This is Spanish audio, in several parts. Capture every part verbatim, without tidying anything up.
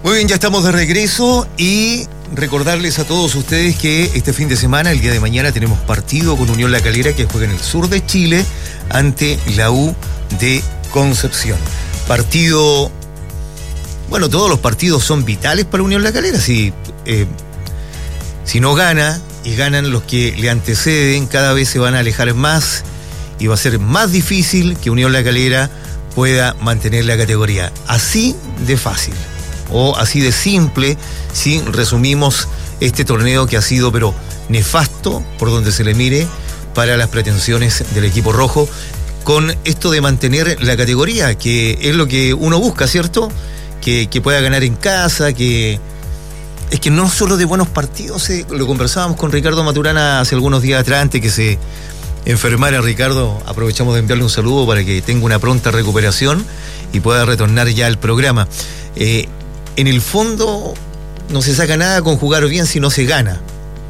Muy bien, ya estamos de regreso y recordarles a todos ustedes que este fin de semana, el día de mañana, tenemos partido con Unión La Calera que juega en el sur de Chile ante la U de Concepción. Partido, bueno, todos los partidos son vitales para Unión La Calera. Si, eh, si no gana y ganan los que le anteceden, cada vez se van a alejar más y va a ser más difícil que Unión La Calera pueda mantener la categoría. Así de fácil. O así de simple, si resumimos este torneo que ha sido pero nefasto, por donde se le mire, para las pretensiones del equipo rojo, con esto de mantener la categoría, que es lo que uno busca, ¿cierto? Que, que pueda ganar en casa, que... Es que no solo de buenos partidos, eh, lo conversábamos con Ricardo Maturana hace algunos días atrás, antes que se enfermara Ricardo, aprovechamos de enviarle un saludo para que tenga una pronta recuperación y pueda retornar ya al programa. Eh, En el fondo no se saca nada con jugar bien si no se gana.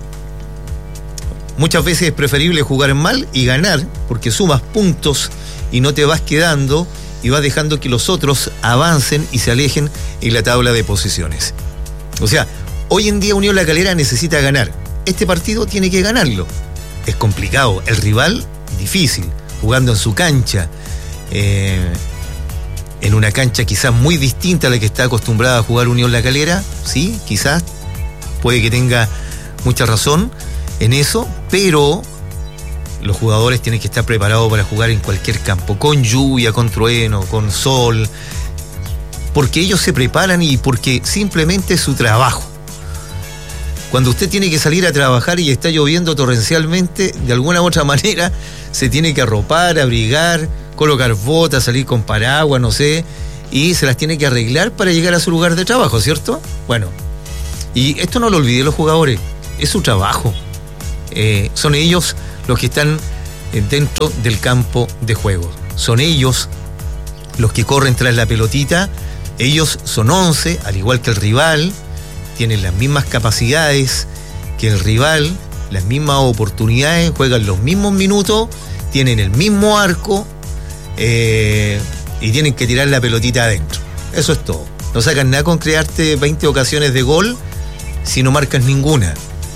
Muchas veces es preferible jugar mal y ganar, porque sumas puntos y no te vas quedando y vas dejando que los otros avancen y se alejen en la tabla de posiciones. O sea, hoy en día Unión La Calera necesita ganar. Este partido tiene que ganarlo. Es complicado. El rival, difícil, jugando en su cancha. Eh... en una cancha quizás muy distinta a la que está acostumbrada a jugar Unión La Calera, sí, quizás, puede que tenga mucha razón en eso, pero los jugadores tienen que estar preparados para jugar en cualquier campo, con lluvia, con trueno, con sol, porque ellos se preparan y porque simplemente es su trabajo. Cuando usted tiene que salir a trabajar y está lloviendo torrencialmente, de alguna u otra manera se tiene que arropar, abrigar, colocar botas, salir con paraguas, no sé, y se las tiene que arreglar para llegar a su lugar de trabajo, ¿cierto? Bueno, y esto no lo olviden los jugadores, es su trabajo. Eh, son ellos los que están dentro del campo de juego. Son ellos los que corren tras la pelotita. Ellos son once, al igual que el rival, tienen las mismas capacidades que el rival, las mismas oportunidades, juegan los mismos minutos, tienen el mismo arco, Eh, y tienen que tirar la pelotita adentro. Eso es todo. No sacan nada con crearte veinte ocasiones de gol si no marcas ninguna.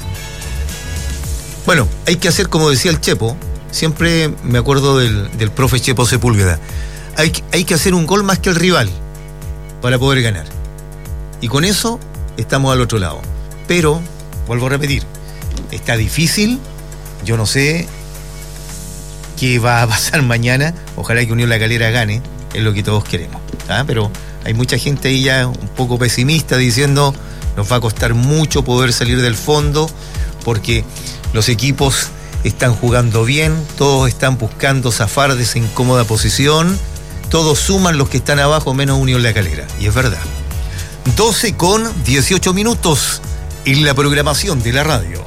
Bueno, hay que hacer como decía el Chepo. Siempre me acuerdo del, del profe Chepo Sepúlveda. Hay, hay que hacer un gol más que el rival para poder ganar. Y con eso estamos al otro lado. Pero, vuelvo a repetir, está difícil. Yo no sé qué va a pasar mañana. Ojalá que Unión La Calera gane, es lo que todos queremos, ¿ah? Pero hay mucha gente ahí ya un poco pesimista diciendo nos va a costar mucho poder salir del fondo porque los equipos están jugando bien, todos están buscando zafar de esa incómoda posición, todos suman los que están abajo menos Unión La Calera, y es verdad. doce con dieciocho minutos en la programación de la radio.